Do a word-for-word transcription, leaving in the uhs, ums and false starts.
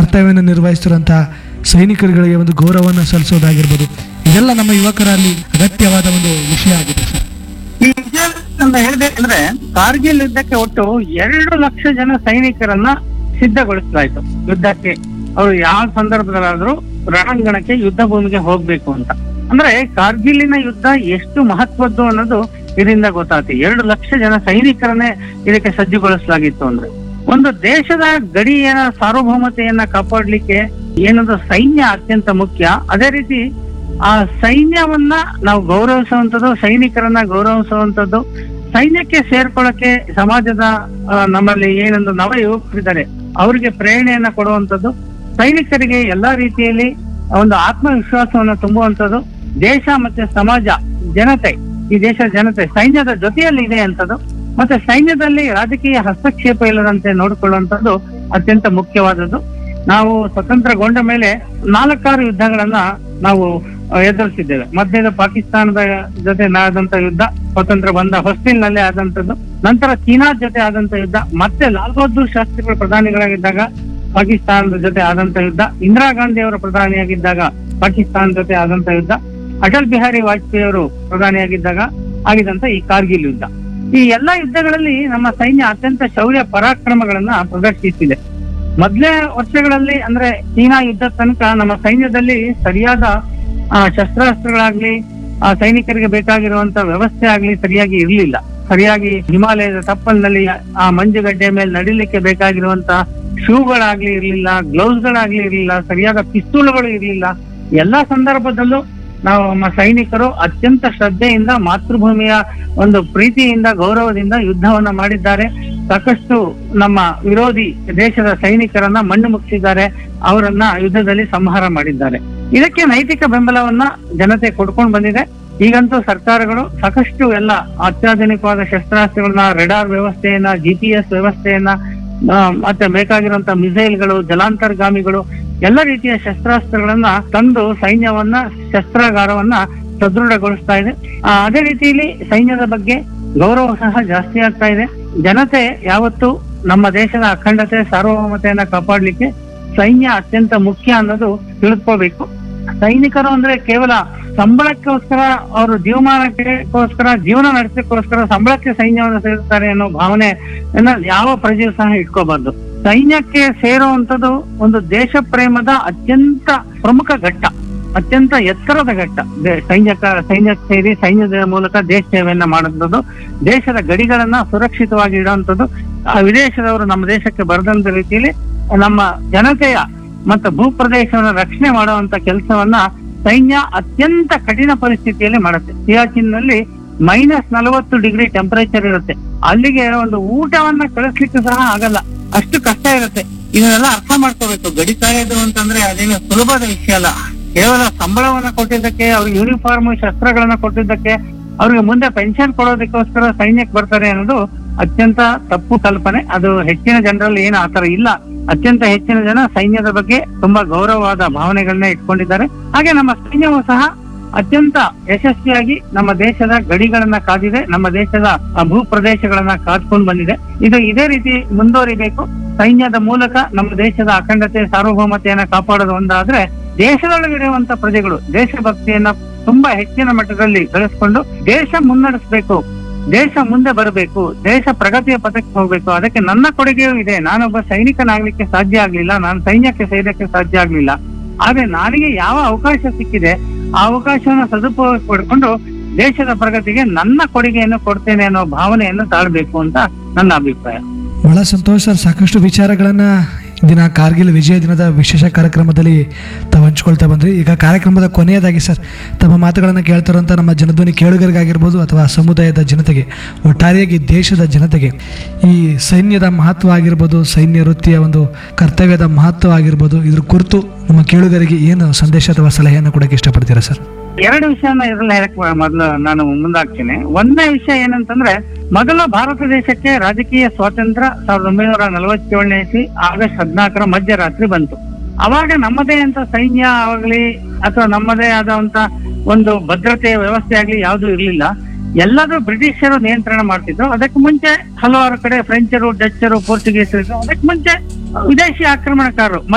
ಕರ್ತವ್ಯವನ್ನು ನಿರ್ವಹಿಸ್ತಿರುವಂತಹ ಸೈನಿಕರುಗಳಿಗೆ ಒಂದು ಗೌರವವನ್ನು ಸಲ್ಲಿಸೋದಾಗಿರ್ಬೋದು, ಇದೆಲ್ಲ ನಮ್ಮ ಯುವಕರಲ್ಲಿ ಅಗತ್ಯವಾದ ಒಂದು ವಿಷಯ ಆಗಿದೆ ಸರ್. ಈ ವಿಷಯ ಅಂತ ಹೇಳ್ಬೇಕಂದ್ರೆ ಕಾರ್ಗಿಲ್ ಯುದ್ಧಕ್ಕೆ ಒಟ್ಟು ಎರಡು ಲಕ್ಷ ಜನ ಸೈನಿಕರನ್ನ ಸಿದ್ಧಗೊಳಿಸಲಾಯ್ತು ಯುದ್ಧಕ್ಕೆ. ಅವರು ಯಾವ ಸಂದರ್ಭದಲ್ಲಾದ್ರೂ ರಣಾಂಗಣಕ್ಕೆ ಯುದ್ಧ ಭೂಮಿಗೆ ಹೋಗ್ಬೇಕು ಅಂತ. ಅಂದ್ರೆ ಕಾರ್ಗಿಲಿನ ಯುದ್ಧ ಎಷ್ಟು ಮಹತ್ವದ್ದು ಅನ್ನೋದು ಇದರಿಂದ ಗೊತ್ತಾಗ್ತದೆ. ಎರಡು ಲಕ್ಷ ಜನ ಸೈನಿಕರನ್ನೇ ಇದಕ್ಕೆ ಸಜ್ಜುಗೊಳಿಸಲಾಗಿತ್ತು. ಅಂದ್ರೆ ಒಂದು ದೇಶದ ಗಡಿಯ ಸಾರ್ವಭೌಮತೆಯನ್ನ ಕಾಪಾಡ್ಲಿಕ್ಕೆ ಏನದು ಸೈನ್ಯ ಅತ್ಯಂತ ಮುಖ್ಯ. ಅದೇ ರೀತಿ ಆ ಸೈನ್ಯವನ್ನ ನಾವು ಗೌರವಿಸುವಂಥದ್ದು, ಸೈನಿಕರನ್ನ ಗೌರವಿಸುವಂಥದ್ದು, ಸೈನ್ಯಕ್ಕೆ ಸೇರ್ಕೊಳ್ಳಕ್ಕೆ ಸಮಾಜದ ನಮ್ಮಲ್ಲಿ ಏನೊಂದು ನವ ಯುವಕರಿದ್ದಾರೆ ಅವರಿಗೆ ಪ್ರೇರಣೆಯನ್ನ ಕೊಡುವಂಥದ್ದು, ಸೈನಿಕರಿಗೆ ಎಲ್ಲಾ ರೀತಿಯಲ್ಲಿ ಒಂದು ಆತ್ಮವಿಶ್ವಾಸವನ್ನ ತುಂಬುವಂಥದ್ದು, ದೇಶ ಮತ್ತೆ ಸಮಾಜ ಜನತೆ ಈ ದೇಶದ ಜನತೆ ಸೈನ್ಯದ ಜೊತೆಯಲ್ಲಿ ಇದೆ ಅಂತದ್ದು, ಮತ್ತೆ ಸೈನ್ಯದಲ್ಲಿ ರಾಜಕೀಯ ಹಸ್ತಕ್ಷೇಪ ಇಲ್ಲದಂತೆ ನೋಡಿಕೊಳ್ಳುವಂಥದ್ದು ಅತ್ಯಂತ ಮುಖ್ಯವಾದದ್ದು. ನಾವು ಸ್ವತಂತ್ರಗೊಂಡ ಮೇಲೆ ನಾಲ್ಕಾರು ಯುದ್ಧಗಳನ್ನ ನಾವು ಎದುರಿಸಿದ್ದೇವೆ. ಮೊದಲನೇದು ಪಾಕಿಸ್ತಾನದ ಜೊತೆ ಆದಂತ ಯುದ್ಧ, ಸ್ವತಂತ್ರ ಬಂದ ಹೊಸ್ತಿಲ್ನಲ್ಲೇ ಆದಂತದ್ದು. ನಂತರ ಚೀನಾ ಜೊತೆ ಆದಂತ ಯುದ್ಧ, ಮತ್ತೆ ಲಾಲ್ ಬಹದ್ದೂರ್ ಶಾಸ್ತ್ರಿಗಳು ಪ್ರಧಾನಿಗಳಾಗಿದ್ದಾಗ ಪಾಕಿಸ್ತಾನದ ಜೊತೆ ಆದಂತ ಯುದ್ಧ, ಇಂದಿರಾ ಗಾಂಧಿ ಅವರು ಪ್ರಧಾನಿಯಾಗಿದ್ದಾಗ ಪಾಕಿಸ್ತಾನ ಜೊತೆ ಆದಂತ ಯುದ್ಧ, ಅಟಲ್ ಬಿಹಾರಿ ವಾಜಪೇಯಿ ಅವರು ಪ್ರಧಾನಿಯಾಗಿದ್ದಾಗ ಆಗಿದಂತ ಈ ಕಾರ್ಗಿಲ್ ಯುದ್ಧ. ಈ ಎಲ್ಲಾ ಯುದ್ಧಗಳಲ್ಲಿ ನಮ್ಮ ಸೈನ್ಯ ಅತ್ಯಂತ ಶೌರ್ಯ ಪರಾಕ್ರಮಗಳನ್ನ ಪ್ರದರ್ಶಿಸಿದೆ. ಮೊದಲೇ ವರ್ಷಗಳಲ್ಲಿ ಅಂದ್ರೆ ಚೀನಾ ಯುದ್ಧ ತನಕ ನಮ್ಮ ಸೈನ್ಯದಲ್ಲಿ ಸರಿಯಾದ ಆ ಶಸ್ತ್ರಾಸ್ತ್ರಗಳಾಗ್ಲಿ, ಆ ಸೈನಿಕರಿಗೆ ಬೇಕಾಗಿರುವಂತ ವ್ಯವಸ್ಥೆ ಆಗ್ಲಿ ಸರಿಯಾಗಿ ಇರ್ಲಿಲ್ಲ. ಸರಿಯಾಗಿ ಹಿಮಾಲಯದ ತಪ್ಪಲಿನಲ್ಲಿ ಆ ಮಂಜುಗಡ್ಡೆ ಮೇಲೆ ನಡಿಲಿಕ್ಕೆ ಬೇಕಾಗಿರುವಂತ ಶೂಗಳಾಗ್ಲಿ ಇರ್ಲಿಲ್ಲ, ಗ್ಲೌಸ್ ಗಳಾಗ್ಲಿ ಇರ್ಲಿಲ್ಲ, ಸರಿಯಾದ ಪಿಸ್ತೂಲ್ಗಳು ಇರ್ಲಿಲ್ಲ. ಎಲ್ಲಾ ಸಂದರ್ಭದಲ್ಲೂ ನಾವು ನಮ್ಮ ಸೈನಿಕರು ಅತ್ಯಂತ ಶ್ರದ್ಧೆಯಿಂದ, ಮಾತೃಭೂಮಿಯ ಒಂದು ಪ್ರೀತಿಯಿಂದ, ಗೌರವದಿಂದ ಯುದ್ಧವನ್ನ ಮಾಡಿದ್ದಾರೆ. ಸಾಕಷ್ಟು ನಮ್ಮ ವಿರೋಧಿ ದೇಶದ ಸೈನಿಕರನ್ನ ಮಣ್ಣು ಮುಗಿಸಿದ್ದಾರೆ, ಅವರನ್ನ ಯುದ್ಧದಲ್ಲಿ ಸಂಹಾರ ಮಾಡಿದ್ದಾರೆ. ಇದಕ್ಕೆ ನೈತಿಕ ಬೆಂಬಲವನ್ನ ಜನತೆ ಕೊಡ್ಕೊಂಡು ಬಂದಿದೆ. ಈಗಂತೂ ಸರ್ಕಾರಗಳು ಸಾಕಷ್ಟು ಎಲ್ಲ ಅತ್ಯಾಧುನಿಕವಾದ ಶಸ್ತ್ರಾಸ್ತ್ರಗಳನ್ನ, ರೆಡಾರ್ ವ್ಯವಸ್ಥೆಯನ್ನ, ಜಿ ಪಿ ಎಸ್ ವ್ಯವಸ್ಥೆಯನ್ನ, ಮತ್ತೆ ಬೇಕಾಗಿರುವಂತ ಮಿಸೈಲ್ಗಳು, ಜಲಾಂತರ್ಗಾಮಿಗಳು, ಎಲ್ಲ ರೀತಿಯ ಶಸ್ತ್ರಾಸ್ತ್ರಗಳನ್ನ ತಂದು ಸೈನ್ಯವನ್ನ, ಶಸ್ತ್ರಾಗಾರವನ್ನ ಸದೃಢಗೊಳಿಸ್ತಾ ಇದೆ. ಅದೇ ರೀತಿಯಲ್ಲಿ ಸೈನ್ಯದ ಬಗ್ಗೆ ಗೌರವ ಸಹ ಜಾಸ್ತಿ ಆಗ್ತಾ ಇದೆ. ಜನತೆ ಯಾವತ್ತು ನಮ್ಮ ದೇಶದ ಅಖಂಡತೆ, ಸಾರ್ವಭೌಮತೆಯನ್ನ ಕಾಪಾಡ್ಲಿಕ್ಕೆ ಸೈನ್ಯ ಅತ್ಯಂತ ಮುಖ್ಯ ಅನ್ನೋದು ತಿಳ್ಕೋಬೇಕು. ಸೈನಿಕರು ಅಂದ್ರೆ ಕೇವಲ ಸಂಬಳಕ್ಕೋಸ್ಕರ, ಅವರು ಜೀವಮಾನಕ್ಕೋಸ್ಕರ, ಜೀವನ ನಡೆಸಕ್ಕೋಸ್ಕರ ಸಂಬಳಕ್ಕೆ ಸೈನ್ಯವನ್ನು ಸೇರುತ್ತಾರೆ ಅನ್ನೋ ಭಾವನೆ ಯಾವ ಪ್ರಜೆಯೂ ಸಹ ಇಟ್ಕೋಬಾರ್ದು. ಸೈನ್ಯಕ್ಕೆ ಸೇರುವಂತದ್ದು ಒಂದು ದೇಶ ಪ್ರೇಮದ ಅತ್ಯಂತ ಪ್ರಮುಖ ಘಟ್ಟ, ಅತ್ಯಂತ ಎತ್ತರದ ಘಟ್ಟ. ಸೈನ್ಯಕ ಸೈನ್ಯಕ್ಕೆ ಸೇರಿ ಸೈನ್ಯದ ಮೂಲಕ ದೇಶ ಸೇವೆಯನ್ನ ಮಾಡುವಂಥದ್ದು, ದೇಶದ ಗಡಿಗಳನ್ನ ಸುರಕ್ಷಿತವಾಗಿ ಇಡುವಂಥದ್ದು, ವಿದೇಶದವರು ನಮ್ಮ ದೇಶಕ್ಕೆ ಬರದಂತ ರೀತಿಯಲ್ಲಿ ನಮ್ಮ ಜನತೆಯ ಮತ್ತು ಭೂ ಪ್ರದೇಶವನ್ನು ರಕ್ಷಣೆ ಮಾಡುವಂತ ಕೆಲಸವನ್ನ ಸೈನ್ಯ ಅತ್ಯಂತ ಕಠಿಣ ಪರಿಸ್ಥಿತಿಯಲ್ಲಿ ಮಾಡುತ್ತೆ. ಸಿಯಾಚಿನ್ ನಲ್ಲಿ ಮೈನಸ್ ನಲವತ್ತು ಡಿಗ್ರಿ ಟೆಂಪರೇಚರ್ ಇರುತ್ತೆ. ಅಲ್ಲಿಗೆ ಒಂದು ಊಟವನ್ನ ಕಳಿಸ್ಲಿಕ್ಕೆ ಸಹ ಆಗಲ್ಲ, ಅಷ್ಟು ಕಷ್ಟ ಇರುತ್ತೆ. ಇದನ್ನೆಲ್ಲ ಅರ್ಥ ಮಾಡ್ಕೋಬೇಕು. ಗಡಿ ಕಾಯೋದು ಅಂತಂದ್ರೆ ಅದೇನು ಸುಲಭದ ವಿಷಯ ಅಲ್ಲ. ಕೇವಲ ಸಂಬಳವನ್ನ ಕೊಟ್ಟಿದ್ದಕ್ಕೆ, ಅವ್ರಿಗೆ ಯೂನಿಫಾರ್ಮ್, ಶಸ್ತ್ರಗಳನ್ನ ಕೊಟ್ಟಿದ್ದಕ್ಕೆ, ಅವ್ರಿಗೆ ಮುಂದೆ ಪೆನ್ಷನ್ ಕೊಡೋದಕ್ಕೋಸ್ಕರ ಸೈನ್ಯಕ್ಕೆ ಬರ್ತಾರೆ ಅನ್ನೋದು ಅತ್ಯಂತ ತಪ್ಪು ಕಲ್ಪನೆ. ಅದು ಹೆಚ್ಚಿನ ಜನರಲ್ಲಿ ಏನು ಆತರ ಇಲ್ಲ. ಅತ್ಯಂತ ಹೆಚ್ಚಿನ ಜನ ಸೈನ್ಯದ ಬಗ್ಗೆ ತುಂಬಾ ಗೌರವವಾದ ಭಾವನೆಗಳನ್ನ ಇಟ್ಕೊಂಡಿದ್ದಾರೆ. ಹಾಗೆ ನಮ್ಮ ಸೈನ್ಯವು ಸಹ ಅತ್ಯಂತ ಯಶಸ್ವಿಯಾಗಿ ನಮ್ಮ ದೇಶದ ಗಡಿಗಳನ್ನ ಕಾದಿದೆ, ನಮ್ಮ ದೇಶದ ಭೂ ಪ್ರದೇಶಗಳನ್ನ ಕಾದ್ಕೊಂಡು ಬಂದಿದೆ. ಇದು ಇದೇ ರೀತಿ ಮುಂದುವರಿಬೇಕು. ಸೈನ್ಯದ ಮೂಲಕ ನಮ್ಮ ದೇಶದ ಅಖಂಡತೆ, ಸಾರ್ವಭೌಮತೆಯನ್ನ ಕಾಪಾಡೋದು ಒಂದಾದ್ರೆ, ದೇಶದೊಳಗಿರುವಂತ ಪ್ರಜೆಗಳು ದೇಶಭಕ್ತಿಯನ್ನ ತುಂಬಾ ಹೆಚ್ಚಿನ ಮಟ್ಟದಲ್ಲಿ ಬೆಳೆಸ್ಕೊಂಡು ದೇಶ ಮುನ್ನಡೆಸಬೇಕು, ದೇಶ ಮುಂದೆ ಬರಬೇಕು, ದೇಶ ಪ್ರಗತಿಯ ಪಥಕ್ಕೆ ಹೋಗ್ಬೇಕು. ಅದಕ್ಕೆ ನನ್ನ ಕೊಡುಗೆಯೂ ಇದೆ. ನಾನೊಬ್ಬ ಸೈನಿಕನಾಗ್ಲಿಕ್ಕೆ ಸಾಧ್ಯ ಆಗ್ಲಿಲ್ಲ, ನಾನು ಸೈನ್ಯಕ್ಕೆ ಸೇರಕ್ಕೆ ಸಾಧ್ಯ ಆಗ್ಲಿಲ್ಲ. ಆದ್ರೆ ನನಗೆ ಯಾವ ಅವಕಾಶ ಸಿಕ್ಕಿದೆ ಆ ಅವಕಾಶವನ್ನು ಸದುಪಯೋಗ ಪಡ್ಕೊಂಡು ದೇಶದ ಪ್ರಗತಿಗೆ ನನ್ನ ಕೊಡುಗೆಯನ್ನು ಕೊಡ್ತೇನೆ ಅನ್ನೋ ಭಾವನೆಯನ್ನು ತಾಳ್ಬೇಕು ಅಂತ ನನ್ನ ಅಭಿಪ್ರಾಯ. ಬಹಳ ಸಂತೋಷ ಸರ್. ಸಾಕಷ್ಟು ವಿಚಾರಗಳನ್ನ ದಿನ ಕಾರ್ಗಿಲ್ ವಿಜಯ ದಿನದ ವಿಶೇಷ ಕಾರ್ಯಕ್ರಮದಲ್ಲಿ ತಾವು ಹಂಚ್ಕೊಳ್ತಾ ಬಂದ್ರಿ. ಈಗ ಕಾರ್ಯಕ್ರಮದ ಕೊನೆಯದಾಗಿ ಸರ್, ತಮ್ಮ ಮಾತುಗಳನ್ನು ಕೇಳ್ತಾರಂತ ನಮ್ಮ ಜನಧ್ವನಿ ಕೇಳುಗರಿಗಾಗಿರ್ಬೋದು ಅಥವಾ ಸಮುದಾಯದ ಜನತೆಗೆ, ಒಟ್ಟಾರೆಯಾಗಿ ದೇಶದ ಜನತೆಗೆ ಈ ಸೈನ್ಯದ ಮಹತ್ವ ಆಗಿರ್ಬೋದು, ಸೈನ್ಯ ವೃತ್ತಿಯ ಒಂದು ಕರ್ತವ್ಯದ ಮಹತ್ವ ಆಗಿರ್ಬೋದು, ಇದ್ರ ಕುರಿತು ನಮ್ಮ ಕೇಳುಗರಿಗೆ ಏನು ಸಂದೇಶ ಅಥವಾ ಸಲಹೆಯನ್ನು ಕೊಡಕ್ಕೆ ಇಷ್ಟಪಡ್ತೀರಾ ಸರ್? ಎರಡು ವಿಷಯನ ಇದ್ರಲ್ಲಿ ಹೇಳಕ್ ಮೊದಲು ನಾನು ಮುಂದಾಗ್ತೀನಿ. ಒಂದನೇ ವಿಷಯ ಏನಂತಂದ್ರೆ, ಮೊದಲ ಭಾರತ ದೇಶಕ್ಕೆ ರಾಜಕೀಯ ಸ್ವಾತಂತ್ರ್ಯ ಸಾವಿರದ ಒಂಬೈನೂರ ನಲವತ್ತೇಳನೇ ಇಸ್ವಿ ಆಗಸ್ಟ್ ಹದಿನಾಲ್ಕರ ಮಧ್ಯರಾತ್ರಿ ಬಂತು. ಅವಾಗ ನಮ್ಮದೇ ಅಂತ ಸೈನ್ಯ ಆಗ್ಲಿ ಅಥವಾ ನಮ್ಮದೇ ಆದಂತ ಒಂದು ಭದ್ರತೆಯ ವ್ಯವಸ್ಥೆ ಆಗ್ಲಿ ಯಾವ್ದು ಇರ್ಲಿಲ್ಲ. ಎಲ್ಲದೂ ಬ್ರಿಟಿಷರು ನಿಯಂತ್ರಣ ಮಾಡ್ತಿದ್ರು. ಅದಕ್ಕೆ ಮುಂಚೆ ಹಲವಾರು ಕಡೆ ಫ್ರೆಂಚರು, ಡಚ್ಚರು, ಪೋರ್ಚುಗೀಸರು, ಅದಕ್ಕೆ ಮುಂಚೆ ವಿದೇಶಿ ಆಕ್ರಮಣಕಾರರು